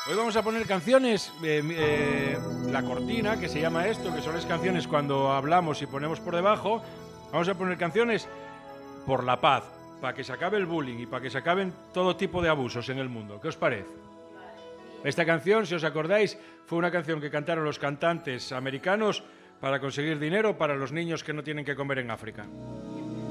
Hoy vamos a poner canciones, la cortina, que se llama esto, que son las canciones cuando hablamos y ponemos por debajo. Vamos a poner canciones por la paz, para que se acabe el bullying y para que se acaben todo tipo de abusos en el mundo. ¿Qué os parece? Esta canción, si os acordáis, fue una canción que cantaron los cantantes americanos para conseguir dinero para los niños que no tienen que comer en África.